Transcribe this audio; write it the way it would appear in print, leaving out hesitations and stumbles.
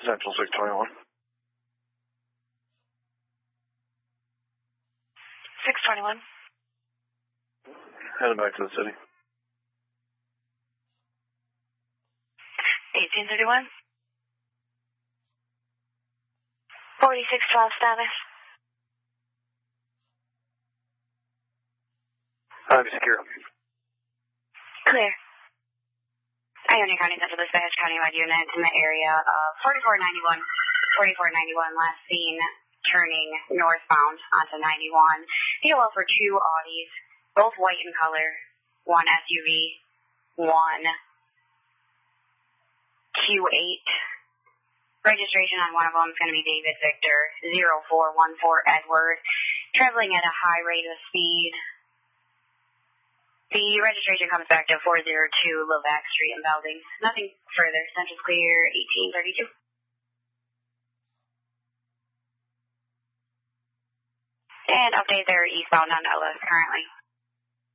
Central 621. 621. Heading back to the city. 1831. 4612 status. Secure. Clear. Ionia County Central Dispatch, countywide units in the area of 4491. 4491 last seen turning northbound onto 91. POL for 2 Audis, both white in color, 1 SUV, 1 Q8. Registration on one of them is going to be David Victor 0414 Edward, traveling at a high rate of speed. The registration comes back to 402 Levack Street in Belding. Nothing further. Central's clear, 1832. And update their eastbound on Ellis currently.